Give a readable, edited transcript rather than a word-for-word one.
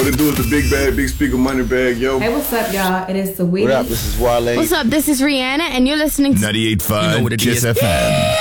What it do is the Big Bag, Big Speaker, Money Bag, yo. Hey, what's up, y'all? It is the Weedy. What up? This is Wale. What's up? This is Rihanna, and you're listening to 98.5 Kiss FM.